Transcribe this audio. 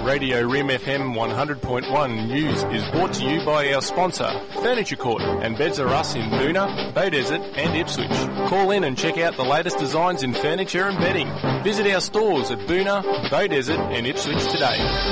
Radio Rim FM 100.1 News is brought to you by our sponsor, Furniture Court, and Beds R Us in Boonah, Beaudesert and Ipswich. Call in and check out the latest designs in furniture and bedding. Visit our stores at Boonah, Beaudesert and Ipswich today.